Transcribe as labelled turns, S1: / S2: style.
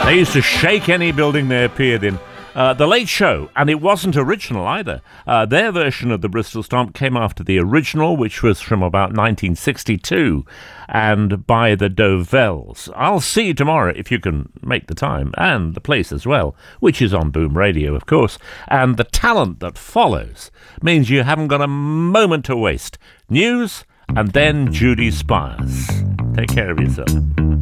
S1: They used to shake any building they appeared in. The Late Show, and it wasn't original either. Their version of the Bristol Stomp came after the original, which was from about 1962, and by the Dovells. I'll see you tomorrow if you can make the time, and the place as well, which is on Boom Radio, of course. And the talent that follows means you haven't got a moment to waste. News, and then Judy Spires. Take care of yourself.